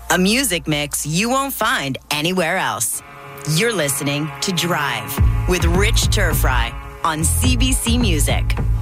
A music mix you won't find anywhere else. You're listening to Drive with Rich Turfry on CBC Music.